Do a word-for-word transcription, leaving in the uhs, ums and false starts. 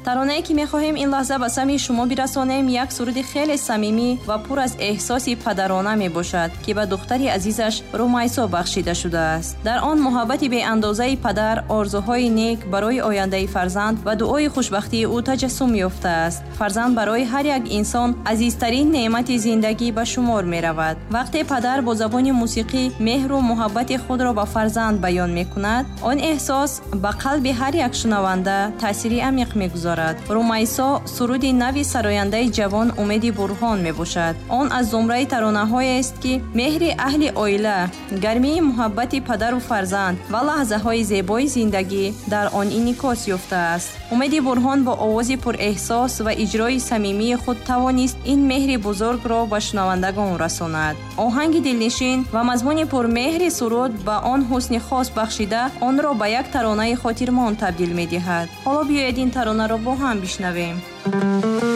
таронае ки мехоҳем ин лаҳза ба самъи шумо бирасонем як суруди хеле самимӣ ва пур аз эҳсоси падарона мебошад ки ба духтари азизаш румайсо бахшида шудааст. дар он муҳаббати беандозаи падар, орзуҳои нек барои ояндаи фарзанд ва дуои хушбахтии ӯ таҷассум ёфтааст. фарзанд барои ҳар як инсон азизтарин неъмати зиндагӣ ба шумор меравад. вақте падар бо забони мусиқӣ меҳру муҳаббати худро ба фарзанд баён мекунад, он эҳсос ба қалби ҳар як шунаванда таъсири амиқ мегузорад. румайсо суруди нави сарояндаи ҷавон умеди бурҳон мебошад. он аз зумраи таронаҳоест ки меҳри аҳли оила, гармии муҳаббати падару фарзанд ва лаҳзаҳои зебои зиндагӣ дар он инъикос ёфтааст. умеди бурҳон бо овози пурэҳсос ва иҷрои самимии худ тавонист ин меҳри бузургро ба шунавандагон расонад. оҳанги дилнишин ва мазмуни пурмеҳри суруд ба он ҳусни хос бахшида онро ба як таронаи хотирмон табдил медиҳад. ҳоло биёед ин таронаро бо ҳам бишнавем.